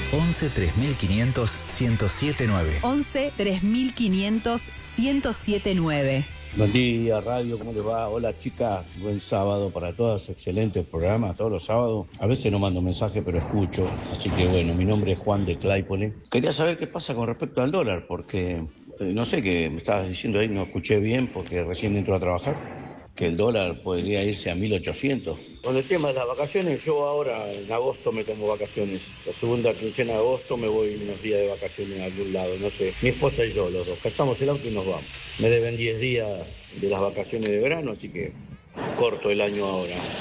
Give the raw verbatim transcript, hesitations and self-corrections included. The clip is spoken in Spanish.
once tres mil quinientos, ciento siete nueve. once tres mil quinientos, ciento siete nueve. Buen día, radio, ¿cómo les va? Hola, chicas, buen sábado para todas, excelente programa todos los sábados. A veces no mando mensaje, pero escucho, así que bueno, mi nombre es Juan de Claypole. Quería saber qué pasa con respecto al dólar, porque eh, no sé qué me estabas diciendo ahí, no escuché bien porque recién entro a trabajar, que el dólar podría irse a mil ochocientos. Con el tema de las vacaciones, yo ahora en agosto me tomo vacaciones. La segunda quincena de agosto me voy unos días de vacaciones a algún lado, no sé. Mi esposa y yo, los dos, cazamos el auto y nos vamos. Me deben diez días de las vacaciones de verano, así que corto el año ahora.